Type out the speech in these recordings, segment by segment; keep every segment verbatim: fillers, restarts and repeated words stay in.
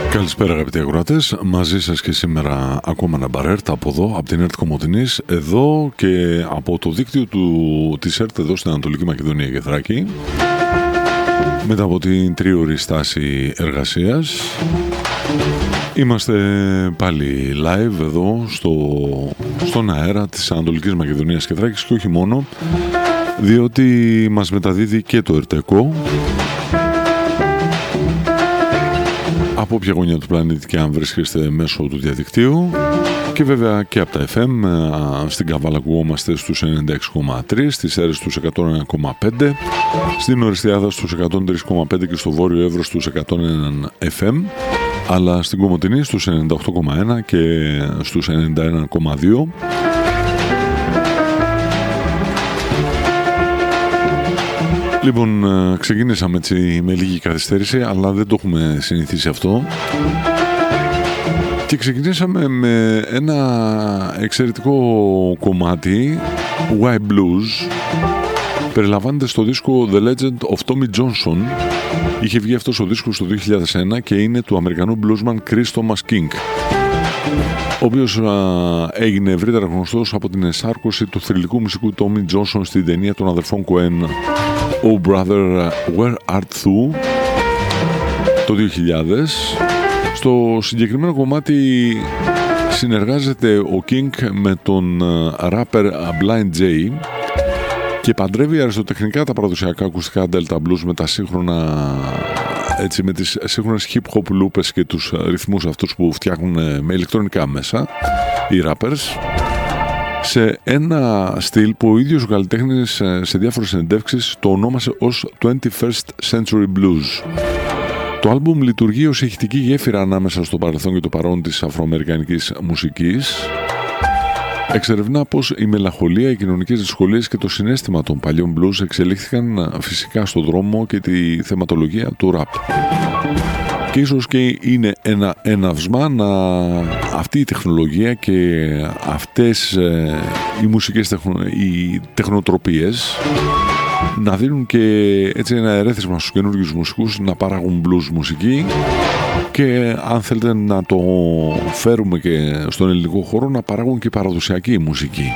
Καλησπέρα αγαπητοί ακροατές, μαζί σας και σήμερα ακόμα ένα μπαρέρτ από εδώ, από την ΕΡΤ Κομοτηνής, εδώ και από το δίκτυο του, της ΕΡΤ εδώ στην Ανατολική Μακεδονία και Θράκη, μετά από την τρίωρη στάση εργασίας. Είμαστε πάλι live εδώ στο, στον αέρα της Ανατολικής Μακεδονίας και Θράκης και όχι μόνο, διότι μας μεταδίδει και το ΕΡΤΕΚΟ από όποια γωνιά του πλανήτη και αν βρίσκεστε μέσω του διαδικτύου και βέβαια και από τα εφ εμ. Στην Καβάλα ακουγόμαστε στους ενενήντα έξι κόμμα τρία, στις Σέρρες στους εκατόν ένα κόμμα πέντε, στην Οριστιάδα στους εκατόν τρία κόμμα πέντε και στο Βόρειο Εύρος στους εκατόν ένα εφ εμ, αλλά στην Κομοτηνή στους ενενήντα οκτώ κόμμα ένα και στους ενενήντα ένα κόμμα δύο. Λοιπόν, ξεκίνησαμε έτσι με λίγη καθυστέρηση, αλλά δεν το έχουμε συνηθίσει αυτό. Και ξεκινήσαμε με ένα εξαιρετικό κομμάτι, White Blues. Περιλαμβάνεται στο δίσκο The Legend of Tommy Johnson. Είχε βγει αυτός ο δίσκος το δύο χιλιάδες ένα και είναι του Αμερικανού bluesman Chris Thomas King, ο οποίος α, έγινε ευρύτερα γνωστός από την εσάρκωση του θρυλικού μουσικού Tommy Johnson στην ταινία των αδερφών Coen Oh Brother, Where Art Thou το δύο χιλιάδες. Στο συγκεκριμένο κομμάτι συνεργάζεται ο King με τον rapper Blind J και παντρεύει αριστοτεχνικά τα παραδοσιακά ακουστικά Delta Blues με τα σύγχρονα, έτσι, με τις σύγχρονες hip hop λούπες και τους ρυθμούς αυτούς που φτιάχνουν με ηλεκτρονικά μέσα οι rappers, σε ένα στυλ που ο ίδιος ο καλλιτέχνης σε διάφορες συνεντεύξεις το ονόμασε ως twenty-first Century Blues. Το άλμπουμ λειτουργεί ως ηχητική γέφυρα ανάμεσα στο παρελθόν και το παρόν της αφροαμερικανικής μουσικής. Εξερευνά πως η μελαγχολία, οι κοινωνικές δυσκολίες και το συναίσθημα των παλιών blues εξελίχθηκαν φυσικά στο δρόμο και τη θεματολογία του rap. Και ίσως και είναι ένα έναυσμα να αυτή η τεχνολογία και αυτές ε, οι μουσικές τεχνο, οι τεχνοτροπίες να δίνουν και έτσι ένα ερέθισμα στους καινούργιους μουσικούς να παράγουν blues μουσική και αν θέλετε να το φέρουμε και στον ελληνικό χώρο να παράγουν και παραδοσιακή μουσική.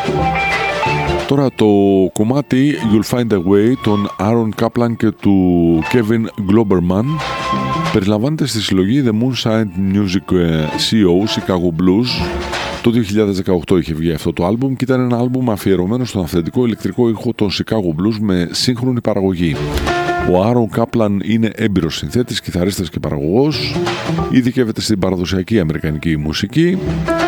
Τώρα το κομμάτι You'll Find a Way των Aaron Kaplan και του Kevin Globerman περιλαμβάνεται στη συλλογή The Moonside Music σι ο Chicago Blues. Το δύο χιλιάδες δεκαοκτώ είχε βγει αυτό το άλμπουμ και ήταν ένα άλμπουμ αφιερωμένο στον αυθεντικό ηλεκτρικό ήχο των Chicago Blues με σύγχρονη παραγωγή. Ο Aaron Kaplan είναι έμπειρος συνθέτης, κιθαρίστας και παραγωγός. Ειδικεύεται στην παραδοσιακή αμερικανική μουσική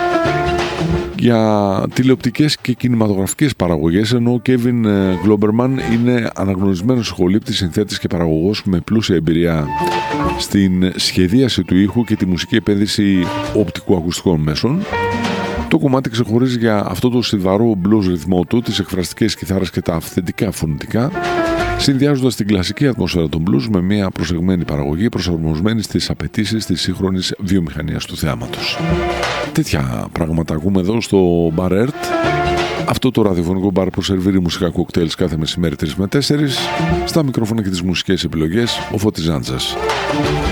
για τηλεοπτικές και κινηματογραφικές παραγωγές, ενώ ο Kevin Globerman είναι αναγνωρισμένος ηχολήπτης, συνθέτης και παραγωγός με πλούσια εμπειρία στην σχεδίαση του ήχου και τη μουσική επένδυση οπτικοακουστικών μέσων. Το κομμάτι ξεχωρίζει για αυτό το στιβαρό blues ρυθμό του, τις εκφραστικές κιθάρες και τα αυθεντικά φωνητικά, συνδυάζοντας την κλασική ατμόσφαιρα των blues με μια προσεγμένη παραγωγή προσαρμοσμένη στις απαιτήσεις της σύγχρονης βιομηχανίας του θεάματος. Τέτοια πράγματα ακούμε εδώ στο Bar ΕΡΤ, αυτό το ραδιοφωνικό μπαρ που σερβίρει μουσικά κοκτέιλς κάθε μεσημέρι τρεις με τέσσερις, στα μικρόφωνα και τις μουσικές επιλογές ο Φώτης Ζάντζας.